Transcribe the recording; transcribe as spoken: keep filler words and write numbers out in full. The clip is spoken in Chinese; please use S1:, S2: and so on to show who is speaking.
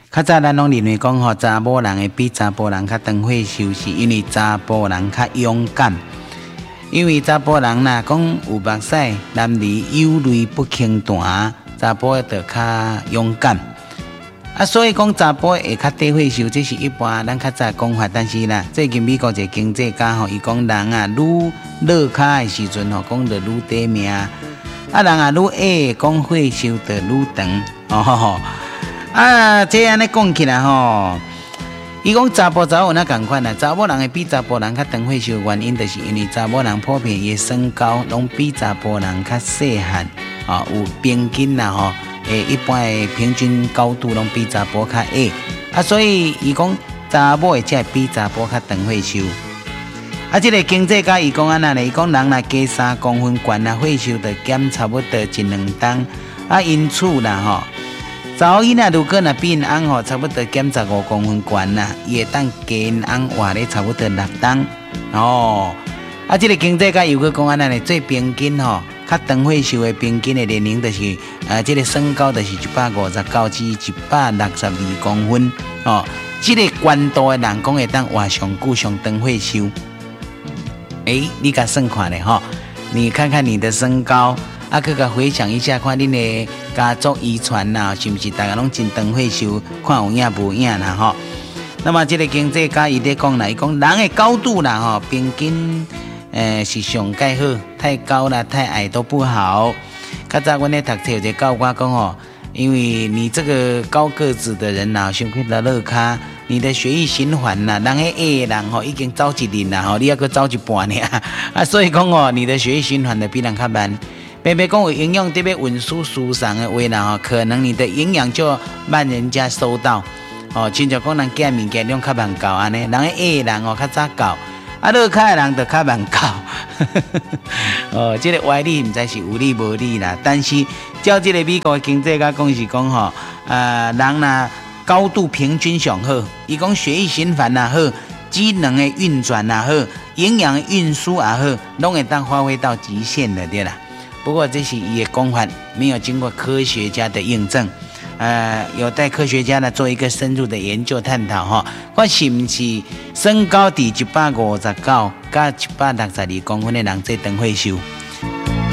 S1: 较早咱拢认为讲吼，查某人会比查甫人较长岁数，是因为查甫人较勇敢。因为查甫人呐，讲有目屎，男儿有泪不轻弹，查甫就较勇敢。啊，所以讲查甫会较低岁数，这是一般咱较早讲法。但是啦，最近美国一个经济家吼，伊讲人啊，愈落骹的时阵吼，讲就愈短命。啊，人啊愈矮，讲岁数就愈长。哦吼吼。啊，这安尼讲起来吼，伊讲查甫查某那共款啦，查某人会比查甫人较长岁数，原因就是因为查某人普遍伊身高拢比查甫人较细汉，啊，有平均啦吼，诶，一般的平均高度拢比查甫较矮，啊，所以伊讲查某会才会比查甫较长岁数。啊，这个经济家伊讲安那咧，伊讲人若加三公分悬啊，岁数就减差不多一两冬，啊，因此啦吼。查某囡仔如果若比因翁吼，差不多减十五公分悬啦，伊会当加因翁活咧差不多六冬哦。啊，这个经济家又去讲安尼咧，最平均吼，较长岁数的平均的年龄就是，呃，这个身高就是一百五十九至一百六十二公分哦。这个悬度的人讲会当活上久上长岁数。诶，你甲算看咧吼，你看看你的身高。啊，去甲回想一下，看恁的家族遗传呐，是不是大家拢真长岁数？看有影无影啦吼。那么这个经济家伊咧讲啦，伊讲人的高度啦吼，平均诶是上介好，太高啦太矮都不好。较早阮咧读册有一个教官讲吼，因为你这个高个子的人呐，伤过落落骹，你的血液循环呐，人迄矮的人吼已经走一轮啦吼，你还阁走一半呢啊，所以讲哦，你的血液循环就比人较慢。别别讲有营养特别运输输送的话啦吼，可能你的营养就慢人家收到哦。亲像讲人捡物件量较慢到安尼，人迄矮的人哦较早到，啊落骹的人就较慢到。哦，这个歪理唔知是有理无理啦。但是照这个美国的经济家讲是讲吼，呃，人呐高度平均上好，伊讲血液循环也好，机能的运转也好，营养的运输也好，拢会当发挥到极限的对啦。不过这是伊的讲法，没有经过科学家的验证，呃，有待科学家呢做一个深入的研究探讨哈。我是不是身高伫一百五十九加一百六十二公分的人最长岁数？